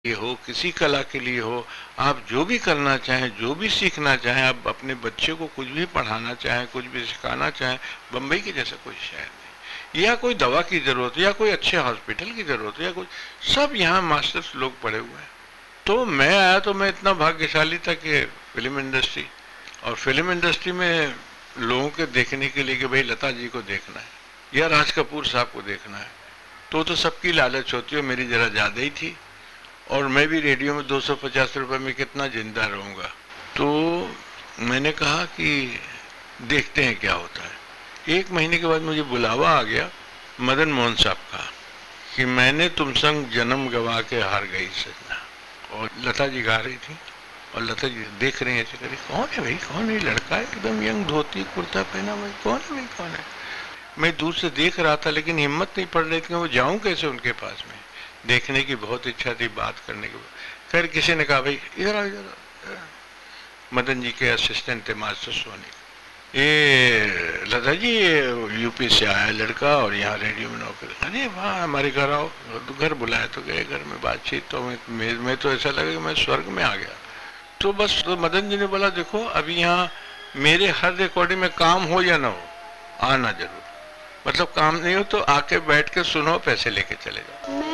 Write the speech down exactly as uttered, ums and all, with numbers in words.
ये हो, किसी कला के लिए हो, आप जो भी करना चाहें, जो भी सीखना चाहें, आप अपने बच्चे को कुछ भी पढ़ाना चाहें, कुछ भी सिखाना चाहें, बम्बई के जैसा कोई शहर नहीं। या कोई दवा की ज़रूरत है, या कोई अच्छे हॉस्पिटल की ज़रूरत है, या कुछ, सब यहाँ मास्टर्स लोग पढ़े हुए हैं। तो मैं आया तो मैं इतना भाग्यशाली था कि फिल्म इंडस्ट्री, और फिल्म इंडस्ट्री में लोगों के देखने के लिए कि भाई लता जी को देखना है या राज कपूर साहब को देखना है, तो तो सबकी लालच होती है, मेरी ज़रा ज़्यादा ही थी। और मैं भी रेडियो में दो सौ पचास रुपये में कितना जिंदा रहूँगा। तो मैंने कहा कि देखते हैं क्या होता है। एक महीने के बाद मुझे बुलावा आ गया मदन मोहन साहब का कि मैंने तुम संग जन्म गवा के हार गई सजना, और लता जी गा रही थी और लता जी देख रही है, कह कौन है भाई, कौन है लड़का है एकदम यंग, धोती कुर्ता पहना भाई, कौन है भाई, कौन है। मैं दूर से देख रहा था लेकिन हिम्मत नहीं पड़ रही थी, वो जाऊं कैसे उनके पास में। देखने की बहुत इच्छा थी, बात करने की। खैर किसी ने कहा भाई इधर आओ, इधर। मदन जी के असिस्टेंट थे मास्टर सोनी, ये लता जी यूपी से आया लड़का और यहाँ रेडियो में नौकरी। अरे वाह, हमारे घर आओ। तो घर बुलाया तो गए, घर में बातचीत, तो मैं, मैं तो ऐसा लगा कि मैं स्वर्ग में आ गया। तो बस तो मदन जी ने बोला देखो अभी यहाँ मेरे हर रिकॉर्डिंग में काम हो या ना हो, आना जरूर। मतलब काम नहीं हो तो आके बैठ के सुनो, पैसे लेके चले जाओ।